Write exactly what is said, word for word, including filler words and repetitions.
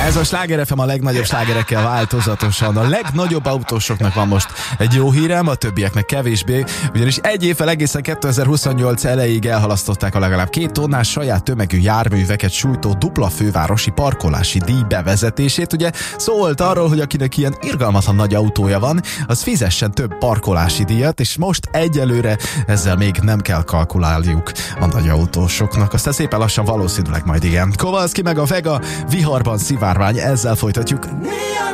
Ez a Sláger ef em a legnagyobb slágerekkel változatosan. A legnagyobb autósoknak van most egy jó hírem, a többieknek kevésbé, ugyanis egy évvel egészen kétezer-huszonnyolc elejéig elhalasztották a legalább két tonnás saját tömegű járműveket sújtó dupla fővárosi parkolási díj bevezetését. Ugye szólt arról, hogy akinek ilyen irgalmatlan nagy autója van, az fizessen több parkolási díjat, és most egyelőre ezzel még nem kell kalkuláljuk a nagy autósoknak. Aztán szépen lassan valószínűleg majd igen. Kowalski meg a Vega, Viharban szivárvány, ezzel folytatjuk.